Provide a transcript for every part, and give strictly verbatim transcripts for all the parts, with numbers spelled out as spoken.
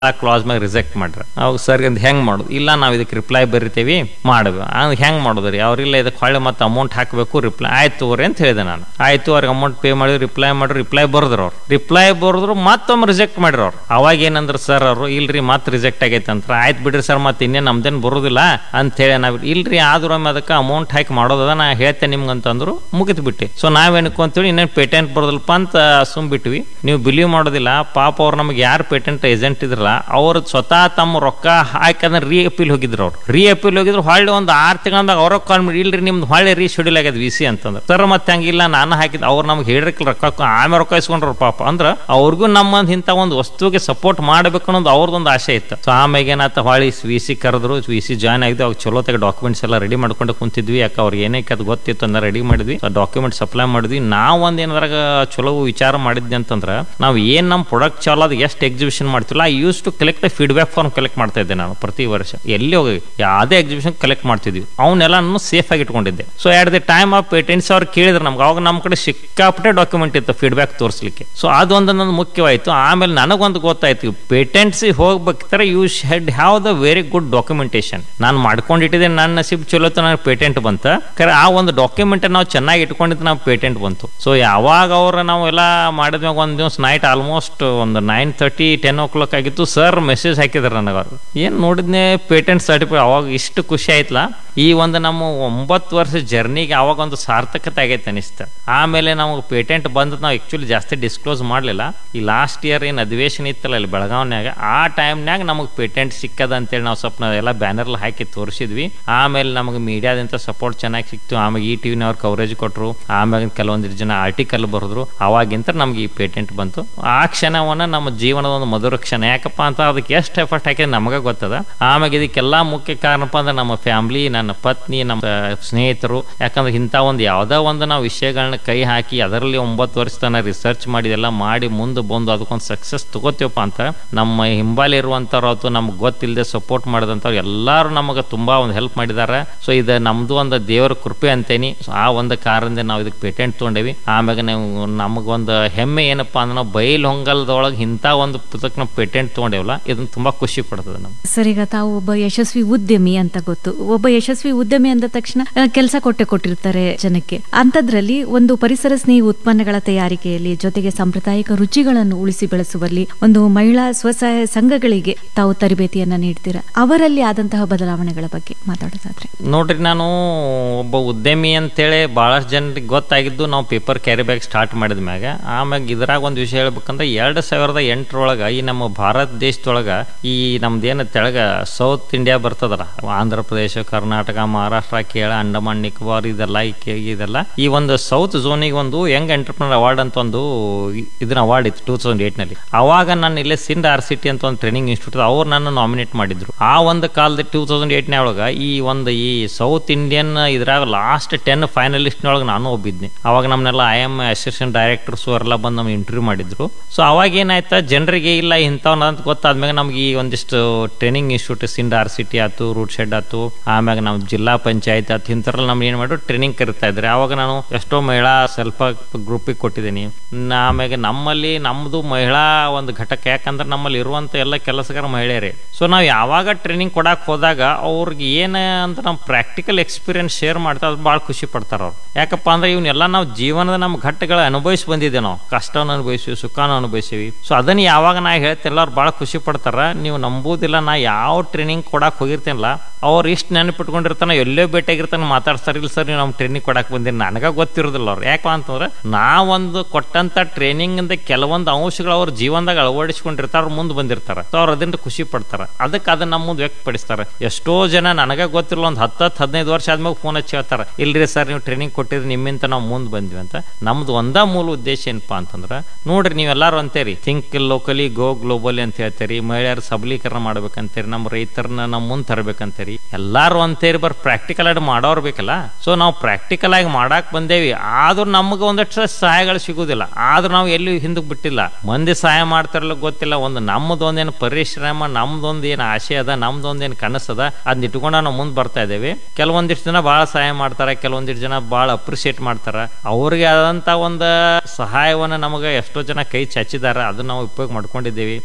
Class ಮ್ಯಾಗ reject ಮಾಡ್ರಿ. ಅವಾಗ ಸರ್ ಅಂತ ಹೆಂಗ್ ಮಾಡೋದು? ಇಲ್ಲ ನಾವು ಇದಕ್ಕೆ ರಿಪ್ಲೈ ಬರಿತೀವಿ ಮಾಡಬೇಕು. ಹೆಂಗ್ ಮಾಡೋದ್ರಿ? ಅವ್ರಿಲ್ಲ ಇದಕ್ಕೆ ಹೊಳ್ಳಿ ಮತ್ತೆ ಅಮೌಂಟ್ ಹಾಕಬೇಕು, ರಿಪ್ಲೈ ಆಯ್ತು ಅವ್ರಿ ಅಂತ ಹೇಳಿದೆ ನಾನು. ಆಯ್ತು ಅವ್ರಿಗೆ ಅಮೌಂಟ್ ಪೇ ಮಾಡಿ ರಿಪ್ಲೈ ಮಾಡ್ರಿ. ರಿಪ್ಲೈ ಬರ್ದ್ರು ಅವ್ರು, ರಿಪ್ಲೈ ಬರ್ದ್ರು ಮತ್ತೊಮ್ಮೆ ರಿಜೆಕ್ಟ್ ಮಾಡಿರೋ ಅವ್ರು. ಅವಾಗ ಏನಂದ್ರೆ ಸರ್ ಅವರು ಇಲ್ರಿ ಮತ್ತೆ ರಿಜೆಕ್ಟ್ ಆಗೈತೆ ಅಂತ. ಆಯ್ತು ಬಿಡ್ರಿ ಸರ್ ಮತ್ತೆ ಇನ್ನೇನು ನಮ್ದೇನು ಬರೋದಿಲ್ಲ ಅಂತ ಹೇಳಿ ನಾವ್ ಇಲ್ರಿ ಆದ್ರೂ ಅದಕ್ಕೆ ಅಮೌಂಟ್ ಹಾಕಿ ಮಾಡೋದದ ನಾ ಹೇಳ್ತೇನೆ ನಿಮ್ಗೆ ಅಂತಂದ್ರು ಮುಗಿತು ಬಿಟ್ಟು. ಸೊ ನಾವೇನಕ್ಕಂತೇಳಿ ಇನ್ನೇನು ಪೇಟೆಂಟ್ ಬರೋದಿಲ್ಲಪ್ಪ ಅಂತ ಸುಮ್ ಬಿಟ್ವಿ. ನೀವು ಬಿಲೀವ್ ಮಾಡೋದಿಲ್ಲ, ಪಾಪ ಅವ್ರು ನಮ್ಗೆ ಯಾರು ಪೇಟೆಂಟ್ ಏಜೆಂಟ್ ಇದ್ರಲ್ಲ ಅವ್ರು ಸ್ವತಃ ತಮ್ಮ ರೊಕ್ಕ ಹಾಕಂದ್ರೆ ರೀ ಅಪೀಲ್ ಹೋಗಿದ್ರು. ಅವ್ರು ರೀ ಅಪೀಲ್ ಹೋಗಿದ್ರು. ಹೊಳ್ಳಿ ಒಂದು ಆರು ತಿಂಗಳದಾಗ ಅವ್ರ ಕಾಲ್ ಮಾಡಿ ಇಲ್ರಿ ನಿಮ್ದು ಹೊಳ್ಳಿ ರೀ ಶೆಡ್ಯೂಲ್ ಆಗ್ಯದ ವಿ ಸಿ ಅಂತಂದ್ರೆ. ಸರ್ ಮತ್ತೆ ಹಂಗಿಲ್ಲ ನಾನು ಹಾಕಿದ್ ಅವ್ರು ನಮ್ಗೆ ಹೇಳಿರ್ಕಿಲ್ಲ ರೊಕ್ಕ ಆಮೇಲೆ ರೊಕ್ಕ ಇಸ್ಕೊಂಡ್ರು ಪಾಪ. ಅಂದ್ರೆ ಅವ್ರಿಗೂ ನಮ್ಮ ಇಂಥ ಒಂದು ವಸ್ತುವಿಗೆ ಸಪೋರ್ಟ್ ಮಾಡಬೇಕು ಅನ್ನೋದು ಅವ್ರದ್ದೊಂದು ಆಸೆ ಇತ್ತು. ಸೊ ಆಮೇಲೆ ಏನಾಯ್ತು ಹೊಳ್ಳಿ ವಿ ಸಿ ಕರೆದ್ರು, ವಿ ಸಿ ಜಾಯ್ನ್ ಆಗಿದ್ದು. ಅವಾಗ ಚಲೋ ತಗ ಡಾಕ್ಯುಮೆಂಟ್ಸ್ ಎಲ್ಲ ರೆಡಿ ಮಾಡ್ಕೊಂಡು ಕುಂತಿದ್ವಿ. ಯಾಕೆ ಅವ್ರಿಗೆ ಏನಕ್ಕೆ ಅದು ಗೊತ್ತಿತ್ತು ಅಂದ್ರೆ ರೆಡಿ ಮಾಡಿದ್ವಿ, ಡಾಕ್ಯುಮೆಂಟ್ ಸಪ್ಲೈ ಮಾಡಿದ್ವಿ. ನಾವು ಒಂದ್ ಏನಾದ್ರಾಗ ಚಲೋ ವಿಚಾರ ಮಾಡಿದ್ವಿ ಅಂತಂದ್ರೆ ನಾವು ಏನ್ ನಮ್ಮ ಪ್ರಾಡಕ್ಟ್ ಚಾಲ ಅದು ಎಷ್ಟು ಎಕ್ಸಿಬಿಷನ್ ಮಾಡ್ತಿಲ್ಲ I use to collect feedback form collect ಮಾಡ್ತಾ ಇದ್ದೆ ನಾನು ಪ್ರತಿ ವರ್ಷ. ಎಲ್ಲಿ ಹೋಗಿ ಯಾವುದೇ ಎಕ್ಸಿಬಿಷನ್ ಕಲೆಕ್ಟ್ ಮಾಡ್ತಿದ್ವಿ ಅವನ್ನೆಲ್ಲ ನಾನು ಸೇಫ್ ಆಗಿ ಇಟ್ಕೊಂಡಿದ್ದೆ. So at the time of patents ಅವ್ರು ಕೇಳಿದ್ರು ನಮ್ಗೆ. ಅವಾಗ ನಮ್ಮ ಕಡೆ ಸಿಕ್ಕಾಪಟ್ಟೆ ಡಾಕ್ಯುಮೆಂಟ್ ಇತ್ತು ಫೀಡ್ಬ್ಯಾಕ್ ತೋರಿಸ್ಲಿಕ್ಕೆ. ಸೊ ಅದೊಂದು ನನ್ನ ಮುಖ್ಯವಾಯಿತು. ಆಮೇಲೆ ನನಗೊಂದು ಗೊತ್ತಾಯ್ತು ಪೇಟೆಂಟ್ಸ್ ಹೋಗ್ಬೇಕಾದ್ರೆ you shed have the very good documentation. ನಾನು ಮಾಡ್ಕೊಂಡಿಟ್ಟಿದ್ದೆ, ನನ್ನ ನಸೀಬ್ ಚಲೋ ನನಗೆ ಪೇಟೆಂಟ್ ಬಂತ. ಕರೆ ಆ ಒಂದು ಡಾಕ್ಯುಮೆಂಟ್ ನಾವು ಚೆನ್ನಾಗಿ ಇಟ್ಕೊಂಡಿದ್ದು ನಾವು ಪೇಟೆಂಟ್ ಬಂತು. ಸೊ ಯಾವಾಗ ಅವ್ರ ನಾವು ಎಲ್ಲ ಮಾಡಿದ್ಮ್ಯಾಗ ಒಂದು ದಿವಸ ನೈಟ್ ಆಲ್ಮೋಸ್ಟ್ ಒಂದು ನೈನ್ ತರ್ಟಿ ಟೆನ್ ಓ ಕ್ಲಾಕ್ ಆಗಿತ್ತು. ಸರ್ ಮೆಸೇಜ್ ಹಾಕಿದ್ರು ನನಗೆ. ಅವ್ರು ಏನ್ ನೋಡಿದ್ನೆ ಪೇಟೆಂಟ್ ಸರ್ಟಿಫಿಕೇಟ್. ಅವಾಗ ಇಷ್ಟು ಖುಷಿ ಆಯ್ತಲ್ಲ. ಈ ಒಂದು ನಮ್ಮ ಒಂಬತ್ತು ವರ್ಷ ಜರ್ನಿಗೆ ಅವಾಗ ಒಂದು ಸಾರ್ಥಕತೆ ಆಗೈತೆ ಅನಿಸ್ತ. ಆಮೇಲೆ ನಮಗೆ ಪೇಟೆಂಟ್ ಬಂದ್ ನಾವು ಆಕ್ಚುಲಿ ಜಾಸ್ತಿ ಡಿಸ್ಕ್ಲೋಸ್ ಮಾಡಲಿಲ್ಲ. ಈ ಲಾಸ್ಟ್ ಇಯರ್ ಏನು ಅಧಿವೇಶನ ಇತ್ತಲ್ಲ ಇಲ್ಲಿ ಬೆಳಗಾವ್ನ್ಯಾಗ, ಆ ಟೈಮ್ನಾಗ ನಮಗೆ ಪೇಟೆಂಟ್ ಸಿಕ್ಕದ ಅಂತೇಳಿ ನಾವು ಸ್ವಲ್ಪ ಎಲ್ಲ ಬ್ಯಾನರ್ ಹಾಕಿ ತೋರಿಸಿದ್ವಿ. ಆಮೇಲೆ ನಮಗೆ ಮೀಡಿಯಾದಿಂದ ಸಪೋರ್ಟ್ ಚೆನ್ನಾಗಿ ಸಿಕ್ತು. ಆಮೇಲೆ ಈ ಟಿವಿನವ್ರು ಕವರೇಜ್ ಕೊಟ್ಟರು. ಆಮೇಲೆ ಕೆಲವೊಂದಿಷ್ಟು ಜನ ಆರ್ಟಿಕಲ್ ಬರೆದ್ರು. ಅವಾಗಿಂತ ನಮ್ಗೆ ಈ ಪೇಟೆಂಟ್ ಬಂತು. ಆ ಕ್ಷಣವನ್ನ ನಮ್ಮ ಜೀವನದ ಒಂದು ಮಧುರ ಕ್ಷಣ. ಯಾಕಪ್ಪ ಅಂತ ಅದಕ್ಕೆ ಎಷ್ಟು ಎಫರ್ಟ್ ಹಾಕಿದ್ರೆ ನಮಗೆ ಗೊತ್ತದ. ಆಮೇಲೆ ಇದಕ್ಕೆಲ್ಲ ಮುಖ್ಯ ಕಾರಣಪ್ಪ ಅಂದ್ರೆ ನಮ್ಮ ಫ್ಯಾಮಿಲಿ, ನನ್ನ ಪತ್ನಿ, ನಮ್ಮ ಸ್ನೇಹಿತರು. ಯಾಕಂದ್ರೆ ಇಂಥ ಒಂದು ಯಾವ್ದೋ ಒಂದು ನಾವು ವಿಷಯಗಳನ್ನ ಕೈ ಹಾಕಿ ಅದರಲ್ಲಿ ಒಂಬತ್ತು ವರ್ಷ ತನಕ ರಿಸರ್ಚ್ ಮಾಡಿದೆಲ್ಲ ಮಾಡಿ ಮುಂದೆ ಬಂದು ಅದಕ್ಕೊಂದು ಸಕ್ಸಸ್ ತಗೋತೀವಪ್ಪ ಅಂತ ನಮ್ಮ ಹಿಂಬಾಲಿ ಇರುವಂತವ್ರು ಅಥವಾ ನಮ್ಗೆ ಗೊತ್ತಿಲ್ಲದೆ ಸಪೋರ್ಟ್ ಮಾಡಿದಂಥವ್ರು ಎಲ್ಲರೂ ನಮಗೆ ತುಂಬಾ ಒಂದು ಹೆಲ್ಪ್ ಮಾಡಿದ್ದಾರೆ. ಸೊ ಇದು ನಮ್ದು ಒಂದು ದೇವರ ಕೃಪೆ ಅಂತೇನಿ. ಆ ಒಂದು ಕಾರಣದಿಂದ ನಾವು ಇದಕ್ಕೆ ಪೇಟೆಂಟ್ ತಗೊಂಡೇವಿ. ಆಮ್ಯಾಗ ನಾವು ನಮಗೊಂದು ಹೆಮ್ಮೆ ಏನಪ್ಪಾ ಅಂದ್ರೆ ನಾವು ಬೈಲ್ ಹೊಂಗಲ್ದೊಳಗೆ ಇಂಥ ಒಂದು ಪುಸ್ತಕ ನಾವು ಪೇಟೆಂಟ್ ತಗೊಂಡೇವಲ್ಲ, ಇದನ್ನ ತುಂಬಾ ಖುಷಿ ಪಡ್ತದೆ ನಮ್ಗೆ. ಸರ್, ಈಗ ತಾವು ಒಬ್ಬ ಯಶಸ್ವಿ ಉದ್ಯಮಿ ಅಂತ ಗೊತ್ತು. ಒಬ್ಬ ಯಶಸ್ವಿ ಉದ್ಯಮಿ ಅಂದ ತಕ್ಷಣ ಕೆಲಸ ಕೊಟ್ಟೆ ಕೊಟ್ಟಿರ್ತಾರೆ ಜನಕ್ಕೆ. ಅಂತದ್ರಲ್ಲಿ ಒಂದು ಪರಿಸರ ಸ್ನೇಹಿ ಉತ್ಪನ್ನಗಳ ತಯಾರಿಕೆಯಲ್ಲಿ ಜೊತೆಗೆ ಸಾಂಪ್ರದಾಯಿಕ ರುಚಿಗಳನ್ನು ಉಳಿಸಿ ಬೆಳೆಸುವಲ್ಲಿ ಒಂದು ಮಹಿಳಾ ಸ್ವಸಹಾಯ ಸಂಘಗಳಿಗೆ ತಾವು ತರಬೇತಿಯನ್ನ ನೀಡ್ತೀರಾ. ಅವರಲ್ಲಿ ಆದಂತಹ ಬದಲಾವಣೆಗಳ ಬಗ್ಗೆ ಮಾತಾಡೋದಾದ್ರೆ ನೋಡ್ರಿ, ನಾನು ಒಬ್ಬ ಉದ್ಯಮಿ ಅಂತೇಳಿ ಬಹಳಷ್ಟು ಜನರಿಗೆ ಗೊತ್ತಾಗಿದ್ದು ನಾವು ಪೇಪರ್ ಕ್ಯಾರಿ ಬ್ಯಾಗ್ ಸ್ಟಾರ್ಟ್ ಮಾಡಿದ ಮ್ಯಾಗ. ಆಮ್ಯಾಗ ಇದ್ರಾಗ ಒಂದು ವಿಷಯ ಹೇಳ್ಬೇಕಂದ್ರೆ ಎರಡ್ ಸಾವಿರದ ಎಂಟರೊಳಗ ಈ ನಮ್ಮ ಭಾರತ ದೇಶದೊಳಗ ಈ ನಮ್ದೇನು ತೆಳಗ ಸೌತ್ ಇಂಡಿಯಾ ಬರ್ತದಲ್ಲ, ಆಂಧ್ರ ಪ್ರದೇಶ, ಕರ್ನಾಟಕ, ಮಹಾರಾಷ್ಟ್ರ, ಕೇರಳ, ಅಂಡಮಾನ್ ನಿಕೋಬಾರ್ ಇದೆಲ್ಲ ಇದೆಲ್ಲ ಈ ಒಂದು ಸೌತ್ ಝೋನಿಗೆ ಒಂದು ಯಂಗ್ ಎಂಟರ್ಪ್ರಿನರ್ ಅವಾರ್ಡ್ ಅಂತ ಒಂದು ಇದನ್ನ ಅವಾರ್ಡ್ ಇತ್ತು ಟೂ ತೌಸಂಡ್ ಏಟ್ ನಲ್ಲಿ. ಅವಾಗ ನಾನು ಇಲ್ಲೇ ಸಿಂಡ್ ಆರ್ ಸಿಟಿ ಅಂತ ಒಂದು ಟ್ರೈನಿಂಗ್ ಇನ್ಸ್ಟಿಟ್ಯೂಟ್ ಅವ್ರು ನನ್ನ ನಾಮಿನೇಟ್ ಮಾಡಿದ್ರು. ಆ ಒಂದು ಕಾಲದ ಟೂ ತೌಸಂಡ್ ಏಟ್ ನೇ ಒಳಗ ಈ ಒಂದು ಈ ಸೌತ್ ಇಂಡಿಯನ್ ಇದ್ರಾಗ ಲಾಸ್ಟ್ ಟೆನ್ ಫೈನಲಿಸ್ಟ್ ನೊಳಗೆ ನಾನು ಒಬ್ಬಿದ್ನಿ. ಅವಾಗ ನಮ್ಮನ್ನೆಲ್ಲ ಐ ಎಮ್ ಅಸಿಸ್ಟೆಂಟ್ ಡೈರೆಕ್ಟರ್ಸ್ ಅವರೆಲ್ಲ ಬಂದು ನಮ್ಗೆ ಇಂಟರ್ವ್ಯೂ ಮಾಡಿದ್ರು. ಸೊ ಅವಾಗ ಏನಾಯ್ತಾ, ಜನರಿಗೆ ಇಲ್ಲ ಇಂಥವ್ನ ಅಂತ ಗೊತ್ತಾದ್ಮೇಲೆ ನಮ್ಗೆ ಈ ಒಂದಿಷ್ಟು ಟ್ರೈನಿಂಗ್ ಇನ್ಸ್ಟಿಟ್ಯೂಟ್ ಸಿಂಡ್ ಆರ್ ಸಿಟಿ ಆಯ್ತು, ರೂಟ್ ಶೆಡ್ ಆಯ್ತು, ಆಮ್ಯಾಗ ನಮ್ಮ ಜಿಲ್ಲಾ ಪಂಚಾಯತ್ ಆಯ್ತು, ಇಂಥವ್ರಲ್ಲಿ ನಮ್ಗೆ ಏನ್ ಮಾಡಿದ್ರು ಟ್ರೈನಿಂಗ್ ಕರಿತಾ ಇದ್ರೆ. ಅವಾಗ ನಾನು ಎಷ್ಟೋ ಮಹಿಳಾ ಸ್ವಲ್ಪ ಗ್ರೂಪಿಗೆ ಕೊಟ್ಟಿದ್ದೀನಿ. ಆಮ್ಯಾಗ ನಮ್ಮಲ್ಲಿ ನಮ್ದು ಮಹಿಳಾ ಒಂದು ಘಟಕ, ಯಾಕಂದ್ರೆ ನಮ್ಮಲ್ಲಿ ಇರುವಂತ ಎಲ್ಲ ಕೆಲಸಗಾರ ಮಹಿಳೆಯರೇ. ಸೊ ನಾವು ಯಾವಾಗ ಟ್ರೈನಿಂಗ್ ಕೊಡಕ್ ಹೋದಾಗ ಅವ್ರಿಗೆ ಏನ ಅಂತ ನಾವು ಪ್ರಾಕ್ಟಿಕಲ್ ಎಕ್ಸ್ಪೀರಿಯನ್ಸ್ ಶೇರ್ ಮಾಡ್ತಾ ಅದು ಭಾಳ ಖುಷಿ ಪಡ್ತಾರ ಅವ್ರು. ಯಾಕಪ್ಪ ಅಂದ್ರೆ ಇವನ್ನೆಲ್ಲ ನಾವು ಜೀವನದ ನಮ್ಮ ಘಟ್ಟಗಳ ಅನುಭವಿಸಿ ಬಂದಿದ್ದೇವೆ. ನಾವು ಕಷ್ಟವನ್ನು ಅನುಭವಿಸಿವಿ, ಸುಖಾನು ಅನುಭವಿಸಿವಿ. ಸೊ ಅದನ್ನ ಯಾವಾಗ ನಾ ಹೇಳ್ತೇನೆ ಅವ್ರು ಭಾಳ ಖುಷಿ ಪಡ್ತಾರ. ನೀವು ನಂಬುದಿಲ್ಲ, ನಾ ಯಾವ ಟ್ರೈನಿಂಗ್ ಕೊಡಕ್ ಹೋಗಿರ್ತೇನಲ್ಲ ಅವ್ರು ಇಷ್ಟು ನೆನಪಿಟ್ಕೊಂಡಿರ್ತಾನ, ಎಲ್ಲೋ ಭೇಟಿಯಾಗಿರ್ತಾನೆ ಮಾತಾಡ್ತಾರೆ. ಇಲ್ಲ ಸರ್ ನೀವು ನಮ್ಮ ಟ್ರೈನಿಂಗ್ ಕೊಡಕ್ ಬಂದಿರಿ, ನನಗ ಗೊತ್ತಿರೋದಿಲ್ಲ ಅವ್ರು. ಯಾಕೆ ಅಂತಂದ್ರೆ ನಾವೊಂದು ಕೊಟ್ಟಂತ ಟ್ರೈನಿಂಗ್ ಇಂದ ಕೆಲವೊಂದು ಅಂಶಗಳು ಅವ್ರ ಜೀವನದಾಗ ಅಳವಡಿಸ್ಕೊಂಡಿರ್ತಾರ, ಅವ್ರು ಮುಂದೆ ಬಂದಿರ್ತಾರ. ಸೊ ಅವ್ರು ಅದನ್ನ ಖುಷಿ ಪಡ್ತಾರ. ಅದಕ್ಕೆ ಅದನ್ನ ನಮ್ಮ ಮುಂದೆ ವ್ಯಕ್ತಪಡಿಸ್ತಾರೆ. ಎಷ್ಟೋ ಜನ ನನಗ ಗೊತ್ತಿರಲ್ಲ ಒಂದು ಹತ್ತು ಹತ್ತು ಹದಿನೈದು ವರ್ಷ ಆದ್ಮೇಲೆ ಫೋನ್ ಹಚ್ಚಿ ಹೇಳ್ತಾರ, ಇಲ್ರಿ ಸರ್ ನೀವು ಟ್ರೈನಿಂಗ್ ಕೊಟ್ಟಿರಿ, ನಿಮ್ಮಿಂತ ನಾವು ಮುಂದೆ ಬಂದ್ವಿ ಅಂತ. ನಮ್ದು ಒಂದ ಮೂಲ ಉದ್ದೇಶ ಏನಪ್ಪಾ ಅಂತಂದ್ರ, ನೋಡ್ರಿ ನೀವೆಲ್ಲಾರು ಅಂತೇರಿ ಥಿಂಕ್ ಲೋಕಲಿ ಗೋ ಗ್ಲೋಬಲಿ ಅಂತ ಹೇಳ್ತೀರಿ, ಮಹಿಳೆಯರ ಸಬಲೀಕರಣ ಮಾಡ್ಬೇಕಂತೇರಿ, ನಮ್ಮ ರೈತರನ್ನ ನಮ್ಮ ಮುಂದೆ ತರಬೇಕಂತೇರಿ, ಎಲ್ಲಾರು ಅಂತೇರಿ. ಬರ್ ಪ್ರಾಕ್ಟಿಕಲ್ ಆಗಿ ಮಾಡೋರ್ ಬೇಕಲ್ಲ. ಸೊ ನಾವು ಪ್ರಾಕ್ಟಿಕಲ್ ಆಗಿ ಮಾಡಾಕ್ ಬಂದೇವಿ. ಆದ್ರೂ ನಮ್ಗೆ ಒಂದಷ್ಟು ಸಹಾಯಗಳು ಸಿಗುದಿಲ್ಲ. ಆದ್ರೂ ನಾವು ಎಲ್ಲಿ ಹಿಂದಕ್ಕೆ ಬಿಟ್ಟಿಲ್ಲ. ಮಂದಿ ಸಹಾಯ ಮಾಡ್ತಾರಲ್ಲ ಗೊತ್ತಿಲ್ಲ. ಒಂದು ನಮ್ದು ಒಂದೇನು ಪರಿಶ್ರಮ, ನಮ್ದೊಂದು ಏನು ಆಶೆ ಅದ, ನಮ್ದೊಂದೇನು ಕನಸದ, ಅದನ್ನ ಇಟ್ಕೊಂಡ ನಾವು ಮುಂದೆ ಬರ್ತಾ ಇದ್ದೇವೆ. ಕೆಲವೊಂದಿಷ್ಟು ಜನ ಬಹಳ ಸಹಾಯ ಮಾಡ್ತಾರೆ, ಕೆಲವೊಂದಿಷ್ಟು ಜನ ಬಹಳ ಅಪ್ರಿಶಿಯೇಟ್ ಮಾಡ್ತಾರ. ಅವ್ರಿಗೆ ಆದಂತ ಒಂದು ಸಹಾಯವನ್ನ ನಮಗೆ ಎಷ್ಟೋ ಜನ ಕೈ ಚಾಚಿದಾರ, ಅದನ್ನ ನಾವು ಉಪಯೋಗ ಮಾಡ್ಕೊಂಡಿದ್ದೇವೆ. ಸೊ ನಮ್ಮ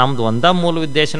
ನಮ್ದು ಒಂದ ಮೂಲ ಉದ್ದೇಶ